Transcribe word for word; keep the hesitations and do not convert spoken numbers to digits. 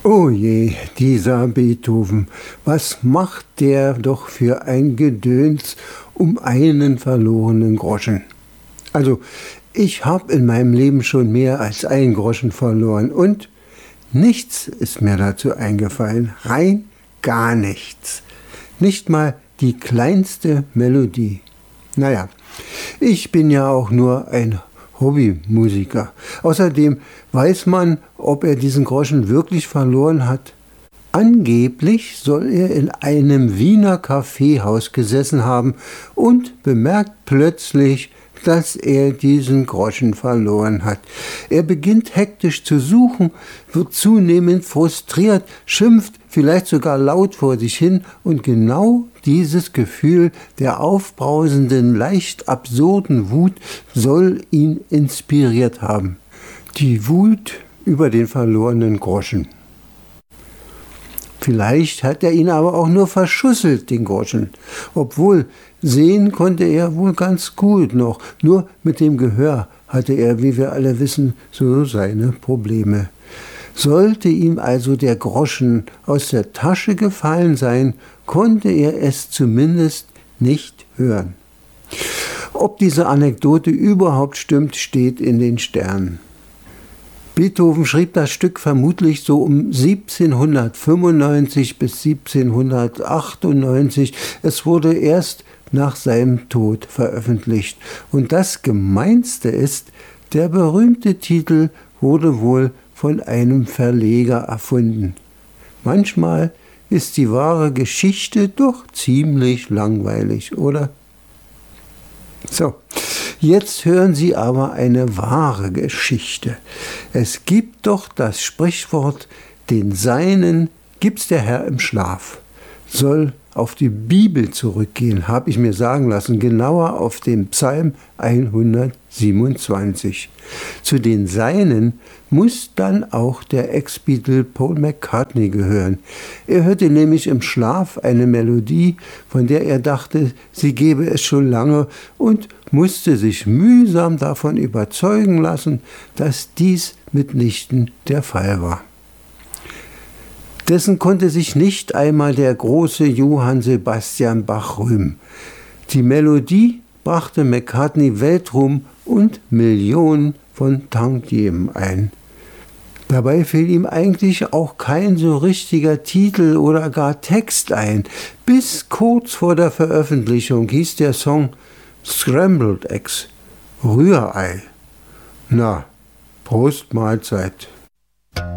Oh je, dieser Beethoven, was macht der doch für ein Gedöns um einen verlorenen Groschen? Also, ich habe in meinem Leben schon mehr als einen Groschen verloren und nichts ist mir dazu eingefallen, rein gar nichts. Nicht mal die kleinste Melodie. Naja, ich bin ja auch nur ein Hobbymusiker. Außerdem weiß man, ob er diesen Groschen wirklich verloren hat. Angeblich soll er in einem Wiener Kaffeehaus gesessen haben und bemerkt plötzlich, dass er diesen Groschen verloren hat. Er beginnt hektisch zu suchen, wird zunehmend frustriert, schimpft vielleicht sogar laut vor sich hin und genau dieses Gefühl der aufbrausenden, leicht absurden Wut soll ihn inspiriert haben. Die Wut über den verlorenen Groschen. Vielleicht hat er ihn aber auch nur verschusselt, den Groschen. Obwohl, sehen konnte er wohl ganz gut noch. Nur mit dem Gehör hatte er, wie wir alle wissen, so seine Probleme. Sollte ihm also der Groschen aus der Tasche gefallen sein, konnte er es zumindest nicht hören. Ob diese Anekdote überhaupt stimmt, steht in den Sternen. Beethoven schrieb das Stück vermutlich so um siebzehnhundertfünfundneunzig bis siebzehnhundertachtundneunzig. Es wurde erst nach seinem Tod veröffentlicht. Und das Gemeinste ist, der berühmte Titel wurde wohl von einem Verleger erfunden. Manchmal ist die wahre Geschichte doch ziemlich langweilig, oder? So, jetzt hören Sie aber eine wahre Geschichte. Es gibt doch das Sprichwort, den Seinen gibt's der Herr im Schlaf. Soll auf die Bibel zurückgehen, habe ich mir sagen lassen, genauer auf den Psalm hundertsiebenundzwanzig. Zu den Seinen muss dann auch der Ex-Beatle Paul McCartney gehören. Er hörte nämlich im Schlaf eine Melodie, von der er dachte, sie gebe es schon lange und musste sich mühsam davon überzeugen lassen, dass dies mitnichten der Fall war. Dessen konnte sich nicht einmal der große Johann Sebastian Bach rühmen. Die Melodie brachte McCartney Weltruhm und Millionen von Tantiemen ein. Dabei fiel ihm eigentlich auch kein so richtiger Titel oder gar Text ein. Bis kurz vor der Veröffentlichung hieß der Song Scrambled Eggs, Rührei. Na, Prost Mahlzeit.